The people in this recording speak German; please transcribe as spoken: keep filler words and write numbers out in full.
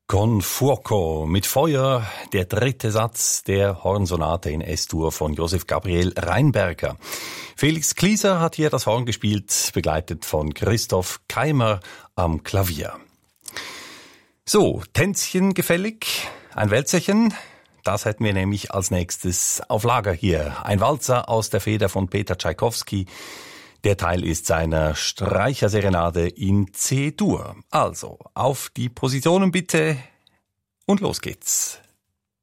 Con fuoco, mit Feuer, der dritte Satz der Hornsonate in S-Dur von Josef Gabriel Reinberger. Felix Klieser hat hier das Horn gespielt, begleitet von Christoph Keimer am Klavier. So, Tänzchen gefällig, ein Wälzerchen, das hätten wir nämlich als nächstes auf Lager hier. Ein Walzer aus der Feder von Peter Tschaikowski. Der Teil ist seiner Streicherserenade in C-Dur. Also, auf die Positionen bitte und los geht's.